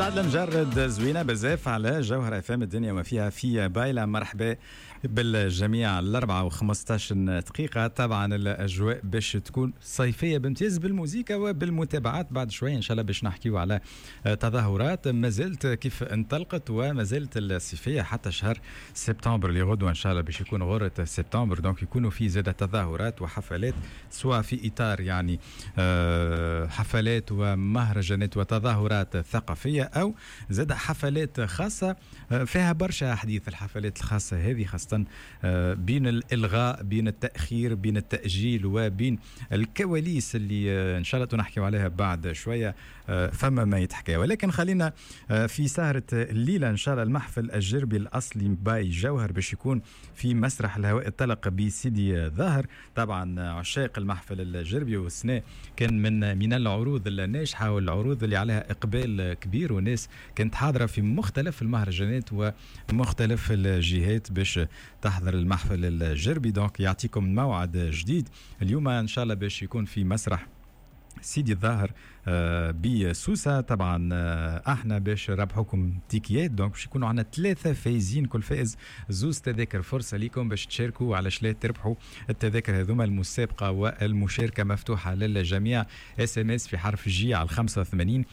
سعد المجرد زوينة بزاف على جوهر افام الدنيا وما فيها في بايلة. مرحبا بالجميع. 4:15 دقيقة. طبعا الأجواء باش تكون صيفية بامتياز بالموسيقى وبالمتابعات. بعد شوية إن شاء الله باش نحكيو على تظاهرات ما زلت كيف انطلقت وما زلت الصيفية حتى شهر سبتمبر اللي غدوة إن شاء الله باش يكون غورة سبتمبر. دونك يكونوا في زادة تظاهرات وحفلات سواء في إطار يعني حفلات ومهرجانات وتظاهرات ثقافية أو زاد حفلات خاصة فيها برشا أحاديث. الحفلات الخاصة هذه خاصة بين الإلغاء بين التأخير بين التأجيل وبين الكواليس اللي إن شاء الله نحكي عليها بعد شوية. فما ما يتحكى، ولكن خلينا في سهرة الليلة إن شاء الله المحفل الجربي الأصلي باي جوهر باش يكون في مسرح الهواء الطلق بسيدي ظاهر. طبعا عشاق المحفل الجربي والسنة كان من العروض الناجحة والعروض اللي عليها إقبال كبير وناس كانت حاضرة في مختلف المهرجانات ومختلف الجهات باش تحضر المحفل الجربي. دونك يعطيكم موعد جديد اليوم إن شاء الله باش يكون في مسرح سيدي الظاهر بسوسة. طبعا احنا باش ربحوكم تيكيات. دونك باش يكونوا عندنا 3 فايزين، كل فائز زوز تذاكر. فرصة ليكم باش تشاركوا على لا تربحوا التذاكر هذوما. المسابقة والمشاركة مفتوحة للجميع. اس ام اس في حرف جي على 85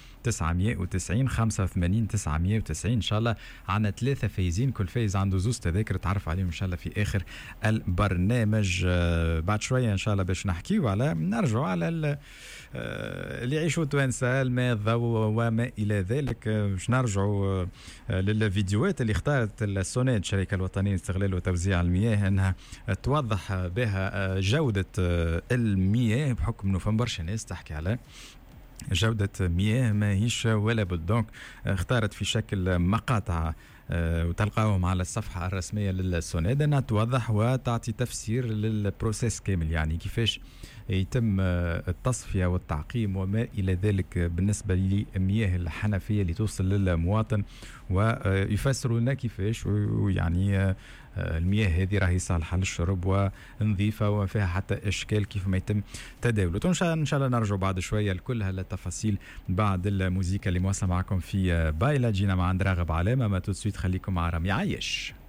990 85 990. ان شاء الله عندنا 3 فايزين، كل فايز عنده زوز تذاكر تعرف عليهم ان شاء الله في اخر البرنامج. بعد شوية ان شاء الله باش نحكيو على نرجعوا على اللي يعيشوا توانسة الماء الضوء وما إلى ذلك. باش نرجعوا للفيديوهات اللي اختارت السوناد الشركة الوطنية لاستغلال وتوزيع المياه أنها توضح بها جودة المياه بحكم أنه فما برشا ناس تحكي على جودة مياه ما هيش ولا بد. دونك اختارت في شكل مقاطع وتلقاهم على الصفحة الرسمية للسوناد أنها توضح وتعطي تفسير للبروسيس كامل، يعني كيفاش يتم التصفية والتعقيم وما إلى ذلك بالنسبة للمياه الحنفية اللي توصل للمواطن، ويفسروا لنا كيفاش ويعني المياه هذه راهي صالحة للشرب ونظيفة وما فيها حتى إشكال كيف ما يتم تداوله. إن شاء الله نرجع بعد شوية لكل هالتفاصيل بعد الموسيقى اللي مواصلة معكم في بايلة. جينا مع راغب علامة. ما تسويت خليكم مع رامي عايش.